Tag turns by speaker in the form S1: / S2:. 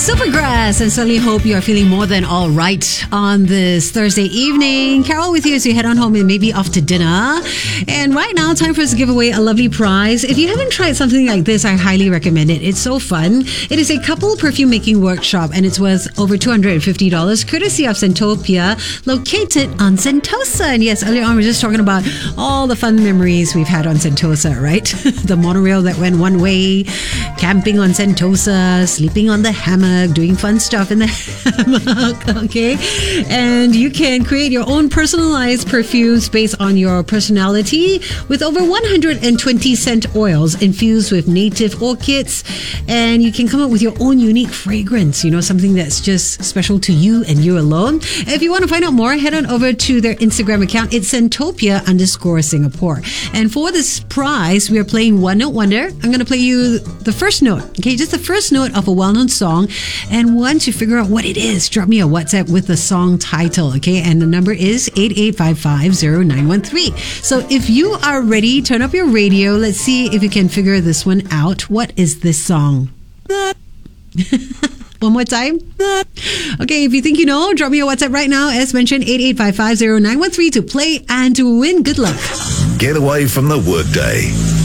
S1: Supergrass, and certainly hope you are feeling more than all right on this Thursday evening. Carol with you as you head on home and maybe off to dinner. And right now, time for us to give away a lovely prize. If you haven't tried something like this, I highly recommend it. It's so fun. It is a couple perfume making workshop, and it's worth over $250, courtesy of Sentopia, located on Sentosa. And yes, earlier on, we were just talking about all the fun memories we've had on Sentosa, right? The monorail that went one way, camping on Sentosa, sleeping on the hammock, doing fun stuff in the hammock, okay? And you can create your own personalized perfumes based on your personality with over 120 scent oils infused with native orchids. And you can come up with your own unique fragrance, you know, something that's just special to you and you alone. If you want to find out more, head on over to their Instagram account. It's Sentopia_Singapore. And for this prize, we are playing One Note Wonder. I'm going to play you the first note, okay? Just the first note of a well-known song. And once you figure out what it is, drop me a WhatsApp with the song title, okay? And the number is 88550913. So if you are ready, turn up your radio. Let's see if you can figure this one out. What is this song? One more time. Okay, if you think you know, drop me a WhatsApp right now. As mentioned, 88550913 to play and to win. Good luck.
S2: Get away from the workday.